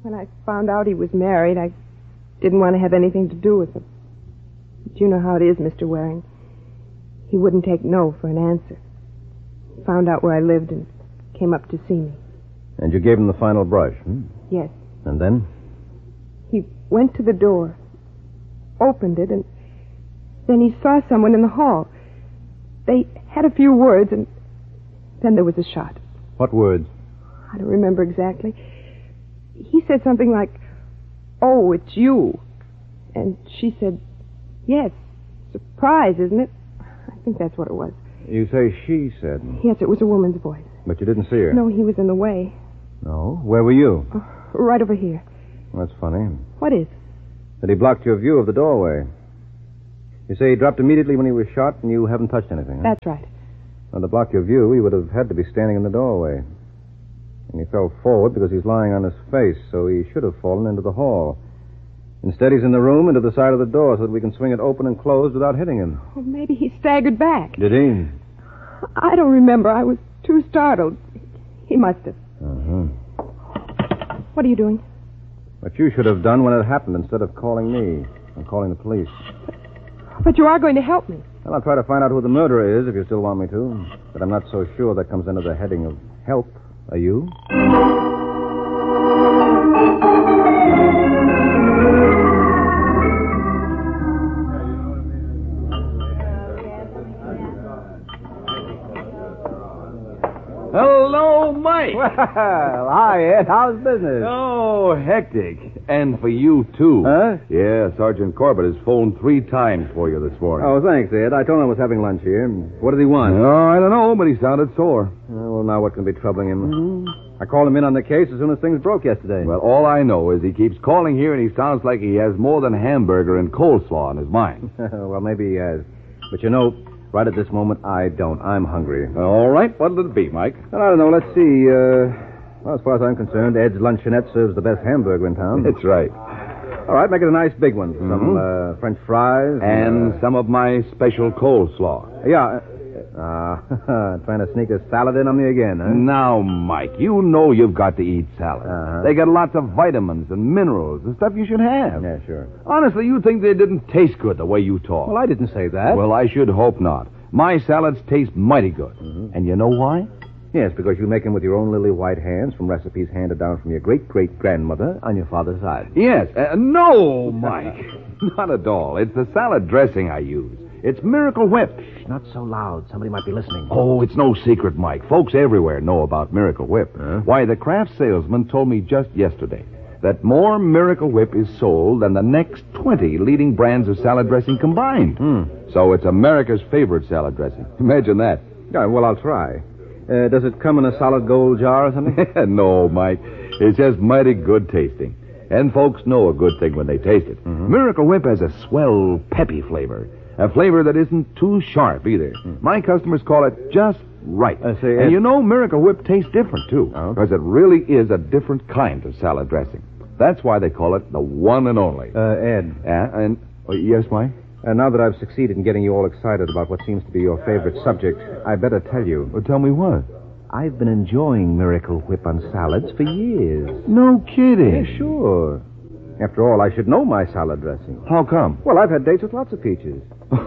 When I found out he was married, I didn't want to have anything to do with him. But you know how it is, Mr. Waring. He wouldn't take no for an answer. He found out where I lived and came up to see me. And you gave him the final brush, Yes. And then? He went to the door, opened it, and then he saw someone in the hall. They had a few words, and then there was a shot. What words? I don't remember exactly. He said something like, "Oh, it's you." And she said, "Yes. Surprise, isn't it?" I think that's what it was. You say she said. Yes, it was a woman's voice. But you didn't see her? No, he was in the way. No? Where were you? Right over here. That's funny. What is? That he blocked your view of the doorway. You say he dropped immediately when he was shot and you haven't touched anything, huh? That's right. Well, to block your view, he would have had to be standing in the doorway. And he fell forward because he's lying on his face, so he should have fallen into the hall. Instead, he's in the room and to the side of the door so that we can swing it open and closed without hitting him. Well, maybe he staggered back. Did he? I don't remember. I was too startled. He must have. Uh-huh. What are you doing? What you should have done when it happened instead of calling me and calling the police. But you are going to help me. Well, I'll try to find out who the murderer is if you still want me to. But I'm not so sure that comes under the heading of help. Are you? Hello, Mike. Well, hi, Ed. How's business? Oh, hectic. And for you, too. Huh? Yeah, Sergeant Corbett has phoned 3 times for you this morning. Oh, thanks, Ed. I told him I was having lunch here. What did he want? Oh, I don't know, but he sounded sore. Well, now what can be troubling him? I called him in on the case as soon as things broke yesterday. Well, all I know is he keeps calling here, and he sounds like he has more than hamburger and coleslaw on his mind. Well, maybe he has. But you know, right at this moment, I don't. I'm hungry. All right, what'll it be, Mike? Well, I don't know. Let's see. Well, as far as I'm concerned, Ed's Luncheonette serves the best hamburger in town. That's right. All right, make it a nice big one. Some French fries. And some of my special coleslaw. Yeah. Trying to sneak a salad in on me again, huh? Now, Mike, you know you've got to eat salad. Uh-huh. They got lots of vitamins and minerals and stuff you should have. Yeah, sure. Honestly, you think they didn't taste good the way you talk. Well, I didn't say that. Well, I should hope not. My salads taste mighty good. Mm-hmm. And you know why? Yes, because you make them with your own lily white hands from recipes handed down from your great-great-grandmother on your father's side. Yes. No, Mike. Not at all. It's the salad dressing I use. It's Miracle Whip. Not so loud. Somebody might be listening. Oh, it's no secret, Mike. Folks everywhere know about Miracle Whip. Huh? Why, the craft salesman told me just yesterday that more Miracle Whip is sold than the next 20 leading brands of salad dressing combined. So it's America's favorite salad dressing. Imagine that. Yeah, well, I'll try. Does it come in a solid gold jar or something? No, Mike. It's just mighty good tasting. And folks know a good thing when they taste it. Mm-hmm. Miracle Whip has a swell, peppy flavor. A flavor that isn't too sharp either. My customers call it just right. And you know, Miracle Whip tastes different, too. Because it really is a different kind of salad dressing. That's why they call it the one and only. Ed. Yes, Mike? Now that I've succeeded in getting you all excited about what seems to be your favorite subject, I better tell you. Well, tell me what? I've been enjoying Miracle Whip on salads for years. No kidding. Yeah, sure. After all, I should know my salad dressing. How come? Well, I've had dates with lots of peaches.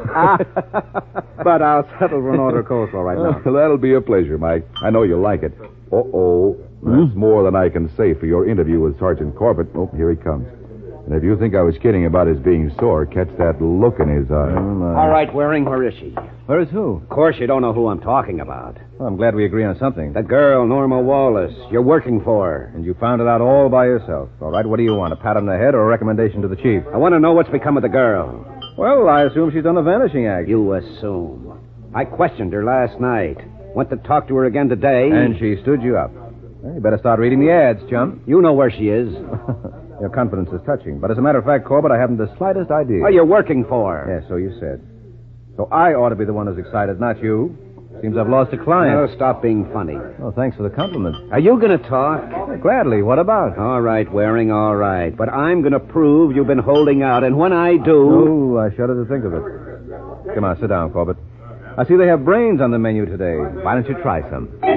But I'll settle for an order of coleslaw right now. Well, that'll be a pleasure, Mike. I know you'll like it. Uh-oh. That's more than I can say for your interview with Sergeant Corbett. Oh, here he comes. And if you think I was kidding about his being sore, catch that look in his eye. All right, Waring, where is she? Where is who? Of course, you don't know who I'm talking about. Well, I'm glad we agree on something. The girl, Norma Wallace. You're working for her. And you found it out all by yourself. All right, what do you want, a pat on the head or a recommendation to the chief? I want to know what's become of the girl. Well, I assume she's done a vanishing act. You assume. I questioned her last night. Went to talk to her again today. And she stood you up. Well, you better start reading the ads, chum. You know where she is. Your confidence is touching. But as a matter of fact, Corbett, I haven't the slightest idea. Well, you're working for her. Yeah, so you said. So I ought to be the one who's excited, not you. Seems I've lost a client. No, stop being funny. Well, thanks for the compliment. Are you going to talk? Gladly. What about? All right, Waring, all right. But I'm going to prove you've been holding out, and when I do... Oh, I shudder to think of it. Come on, sit down, Corbett. I see they have brains on the menu today. Why don't you try some?